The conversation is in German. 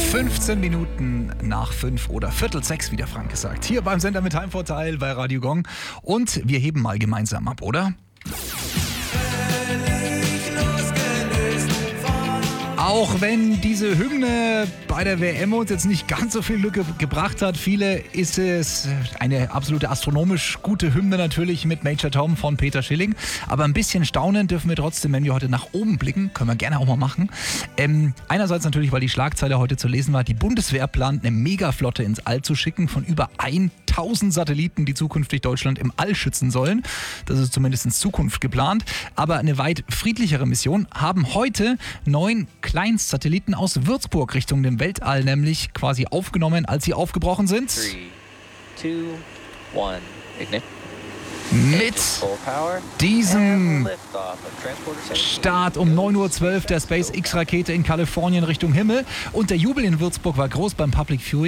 15 Minuten nach 5 oder Viertel 6, wie der Frank gesagt. Hier beim Sender mit Heimvorteil bei Radio Gong. Und wir heben mal gemeinsam ab, oder? Auch wenn diese Hymne bei der WM uns jetzt nicht ganz so viel Glück gebracht hat, viele ist es eine absolute astronomisch gute Hymne natürlich mit Major Tom von Peter Schilling. Aber ein bisschen staunen dürfen wir trotzdem, wenn wir heute nach oben blicken. Können wir gerne auch mal machen. Einerseits natürlich, weil die Schlagzeile heute zu lesen war, die Bundeswehr plant eine Megaflotte ins All zu schicken von über 1000 Satelliten, die zukünftig Deutschland im All schützen sollen. Das ist zumindest in Zukunft geplant. Aber eine weit friedlichere Mission haben heute 9 Kleinstsatelliten aus Würzburg Richtung dem Weltall nämlich quasi aufgenommen, als sie aufgebrochen sind. 3, 2, 1, ignite. Mit diesem Start um 9:12 Uhr der SpaceX-Rakete in Kalifornien Richtung Himmel. Und der Jubel in Würzburg war groß beim Public Viewing.